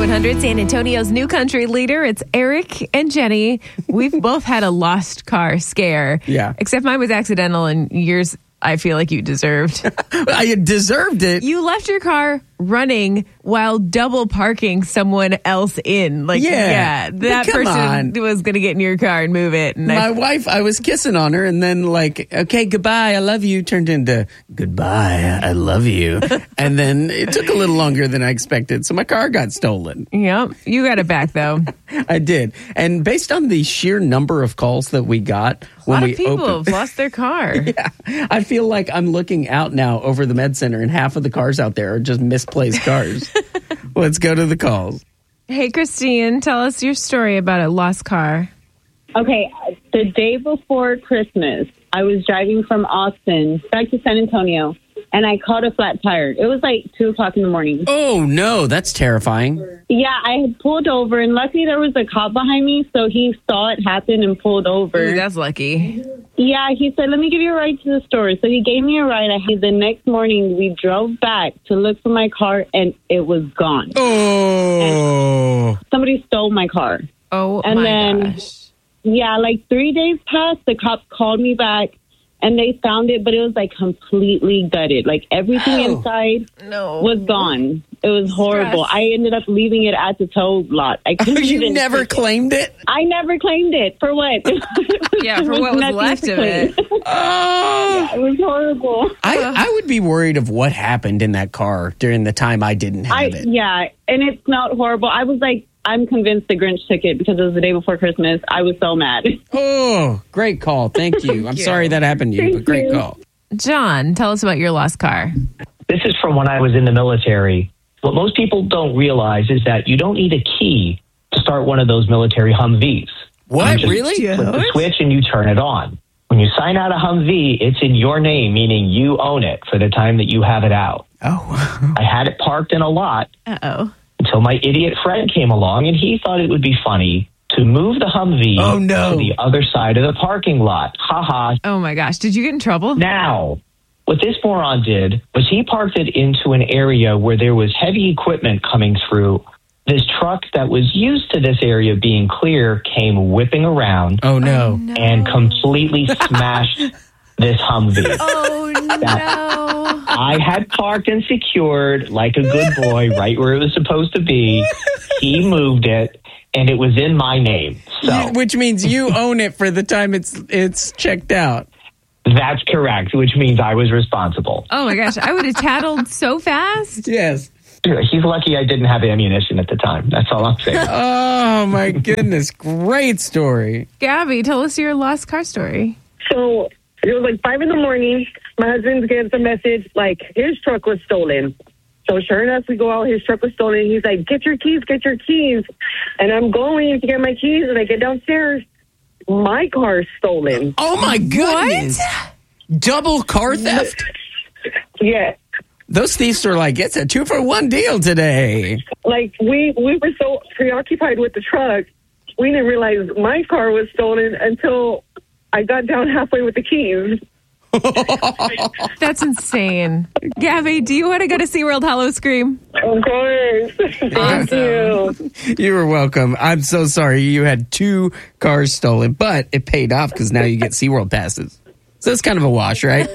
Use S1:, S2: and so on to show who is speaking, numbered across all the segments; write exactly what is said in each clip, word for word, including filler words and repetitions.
S1: one hundred, San Antonio's new country leader. It's Eric and Jenny. We've both had a lost car scare.
S2: Yeah.
S1: Except mine was accidental and yours, I feel like you deserved.
S2: I deserved it.
S1: You left your car running while double parking someone else in. Like,
S2: Yeah.
S1: yeah, that
S2: Come
S1: person
S2: on.
S1: was going to get in your car and move it. And
S2: My
S1: I,
S2: wife, I was kissing on her, and then like, okay, goodbye, I love you, turned into goodbye, I love you. And then it took a little longer than I expected, so my car got stolen.
S1: Yep, you got it back, though.
S2: I did. And based on the sheer number of calls that we got
S1: A
S2: when
S1: lot
S2: we
S1: of people
S2: opened,
S1: have lost their car.
S2: yeah, I feel like I'm looking out now over the med center, and half of the cars out there are just misplaced cars. Let's go to the calls.
S1: Hey, Christine, tell us your story about a lost car.
S3: Okay, the day before Christmas, I was driving from Austin back to San Antonio, and I caught a flat tire. It was like two o'clock in the morning.
S2: Oh, no, that's terrifying.
S3: Yeah, I had pulled over, and luckily there was a cop behind me, so he saw it happen and pulled over.
S1: Ooh, that's lucky.
S3: Yeah, he said, let me give you a ride to the store. So he gave me a ride. I The next morning, we drove back to look for my car, and it was gone.
S2: Oh.
S3: Somebody stole my car.
S1: Oh,
S3: And
S1: my
S3: then-
S1: gosh.
S3: Yeah, like three days passed, the cops called me back, and they found it, but it was like completely gutted. Like everything
S2: Oh.
S3: inside
S1: No.
S3: was gone. It was horrible.
S1: Stress.
S3: I ended up leaving it at the tow lot. I couldn't
S2: You
S3: even
S2: never
S3: take it.
S2: claimed it?
S3: I never claimed it. For what?
S1: Yeah, for
S3: There
S1: what was
S3: nothing
S1: left
S3: to
S1: of it.
S3: claim.
S2: Oh.
S3: It was horrible.
S2: I, I would be worried of what happened in that car during the time I didn't have
S3: I
S2: it.
S3: yeah, and it smelled horrible. I was like, I'm convinced the Grinch took it because it was the day before Christmas. I was so mad.
S2: Oh, great call. Thank you. I'm
S1: you.
S2: sorry that happened to you,
S3: Thank
S2: but great
S3: you.
S2: call.
S1: John, tell us about your lost car.
S4: This is from when I was in the military. What most people don't realize is that you don't need a key to start one of those military Humvees.
S2: What?
S4: You just
S2: Really?
S4: Flip the switch and you turn it on. When you sign out a Humvee, it's in your name, meaning you own it for the time that you have it out.
S2: Oh.
S4: I had it parked in a lot
S1: Uh-oh.
S4: until my idiot friend came along, and he thought it would be funny to move the Humvee
S2: Oh, no.
S4: to the other side of the parking lot. Ha ha.
S1: Oh, my gosh. Did you get in trouble?
S4: Now, what this moron did was he parked it into an area where there was heavy equipment coming through. This truck that was used to this area being clear came whipping around
S2: Oh, no.
S1: No.
S4: and completely smashed this Humvee.
S1: Oh, no.
S4: I had parked and secured like a good boy right where it was supposed to be. He moved it, and it was in my name. So
S2: You- which means you own it for the time it's it's checked out.
S4: that's correct, which means I was responsible.
S1: Oh, my gosh. I would have tattled so fast.
S2: Yes.
S4: He's lucky I didn't have ammunition at the time. That's all I'm saying.
S2: Oh, my goodness. Great story.
S1: Gabby, tell us your lost car story.
S5: So it was like five in the morning. My husband gets a message like his truck was stolen. So sure enough, we go out. His truck was stolen. He's like, "Get your keys, get your keys." And I'm going to get my keys, and I get downstairs. My car's stolen.
S2: Oh, my goodness. Double car theft?
S5: Yeah.
S2: Those thieves are like, it's a two for one deal today.
S5: Like we we were so preoccupied with the truck, we didn't realize my car was stolen until I got down halfway with the keys.
S1: That's insane. Gabby, do you want to go to SeaWorld Hollow Scream?
S5: Of course. Thank you.
S2: You were welcome. I'm so sorry you had two cars stolen, but it paid off because now you get SeaWorld passes. So it's kind of a wash, right?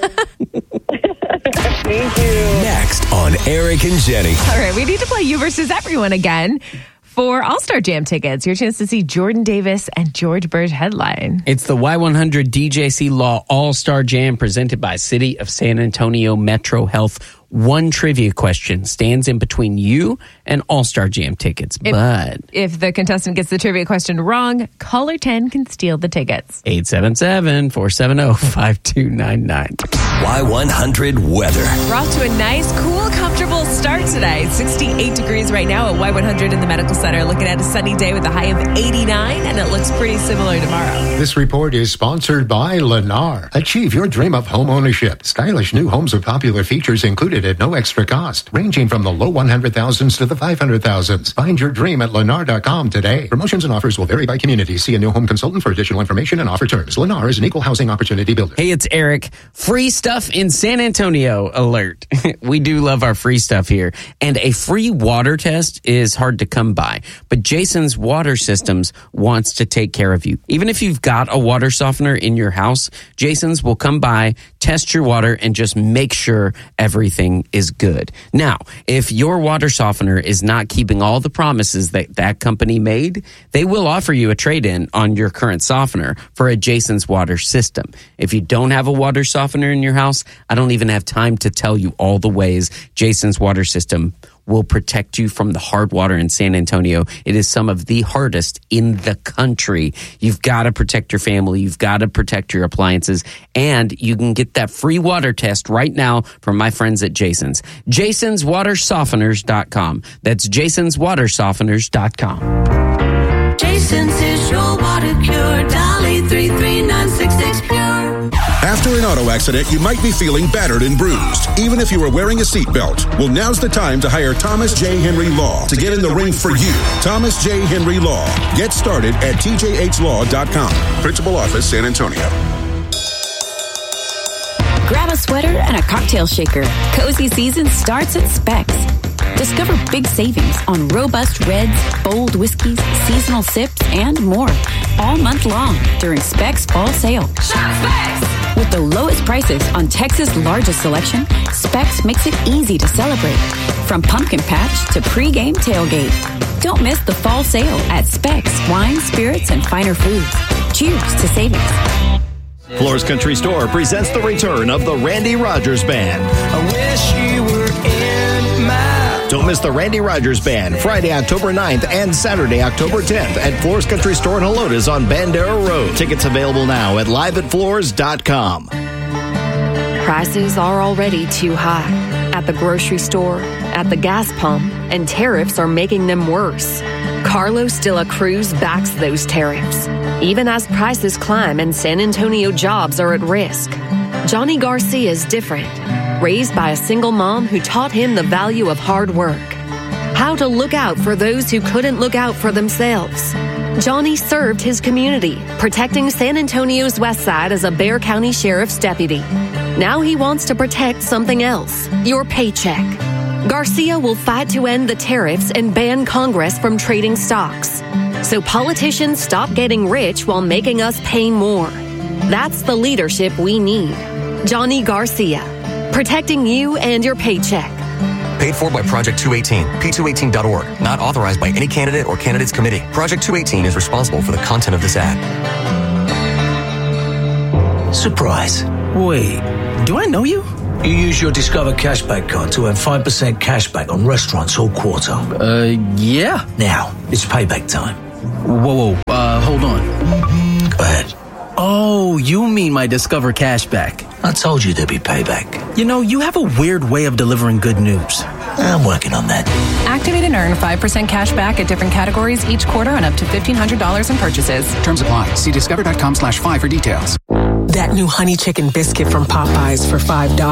S5: Thank you.
S6: Next on Eric and Jenny.
S1: All right, we need to play You Versus Everyone again for All-Star Jam tickets. Your chance to see Jordan Davis and George Burge headline.
S2: It's the Y one hundred D J C Law All-Star Jam presented by City of San Antonio Metro Health. One trivia question stands in between you and All-Star Jam tickets,
S1: If-
S2: but
S1: If the contestant gets the trivia question wrong, caller ten can steal the tickets.
S2: eight seven seven, four seven zero, five two nine nine.
S6: Y one hundred weather.
S1: We're off to a nice, cool, comfortable start today. sixty-eight degrees right now at Y one hundred in the Medical Center. Looking at a sunny day with a high of eighty-nine, and it looks pretty similar tomorrow.
S7: This report is sponsored by Lennar. Achieve your dream of home ownership. Stylish new homes with popular features included included at no extra cost, ranging from the low one hundred thousands to the five hundred thousands. Find your dream at Lennar dot com today. Promotions and offers will vary by community. See a new home consultant for additional information and offer terms. Lennar is an equal housing opportunity builder.
S2: Hey, it's Eric. Free stuff in San Antonio alert. We do love our free stuff here. And a free water test is hard to come by. But Jason's Water Systems wants to take care of you. Even if you've got a water softener in your house, Jason's will come by, test your water, and just make sure everything is good. Now, if your water softener is not keeping all the promises that that company made, they will offer you a trade-in on your current softener for a Jason's Water System. If you don't have a water softener in your house, I don't even have time to tell you all the ways Jason's Water System will protect you from the hard water in San Antonio. It is some of the hardest in the country. You've got to protect your family. You've got to protect your appliances. And you can get that free water test right now from my friends at Jason's. Jasons Water Softeners dot com. That's Jasons Water Softeners dot com.
S8: Jason's is your water cure. Dolly three three nine six six Pure.
S9: After an auto accident, you might be feeling battered and bruised, even if you were wearing a seatbelt. Well, now's the time to hire Thomas J. Henry Law to get in the ring for you. Thomas J. Henry Law. Get started at T J H law dot com. Principal Office, San Antonio.
S10: Grab a sweater and a cocktail shaker. Cozy season starts at Specs. Discover big savings on robust reds, bold whiskeys, seasonal sips, and more. All month long during Specs Fall Sale.
S8: Shop Specs!
S10: With the lowest prices on Texas' largest selection, Specs makes it easy to celebrate. From pumpkin patch to pregame tailgate. Don't miss the fall sale at Specs Wine, Spirits, and Finer Foods. Cheers to savings.
S11: Floors Country Store presents the return of the Randy Rogers Band.
S12: I wish you were in my...
S11: Don't miss the Randy Rogers Band, Friday, October ninth and Saturday, October tenth at Floors Country Store in Helotes on Bandera Road. Tickets available now at live at floors dot com.
S13: Prices are already too high at the grocery store, at the gas pump, and tariffs are making them worse. Carlos de la Cruz backs those tariffs, even as prices climb and San Antonio jobs are at risk. Johnny Garcia is different, raised by a single mom who taught him the value of hard work, how to look out for those who couldn't look out for themselves. Johnny served his community, protecting San Antonio's west side as a Bexar County Sheriff's deputy. Now he wants to protect something else, your paycheck. Garcia will fight to end the tariffs and ban Congress from trading stocks, so politicians stop getting rich while making us pay more. That's the leadership we need. Johnny Garcia, protecting you and your paycheck.
S14: Paid for by Project two eighteen, P two eighteen dot org. Not authorized by any candidate or candidates committee. Project two eighteen is responsible for the content of this ad.
S12: Surprise. Wait, do I know you? You use your Discover Cashback card to earn five percent cashback on restaurants all quarter.
S15: Uh, yeah.
S12: Now, it's payback time.
S15: Whoa, whoa, uh, hold on.
S12: Go ahead.
S15: Oh, you mean my Discover Cashback.
S12: I told you there'd be payback.
S15: You know, you have a weird way of delivering good news.
S12: I'm working on that.
S16: Activate and earn five percent cash back at different categories each quarter on up to fifteen hundred dollars in purchases.
S17: Terms apply. See discover dot com slash five for details.
S18: That new honey chicken biscuit from Popeyes for five dollars.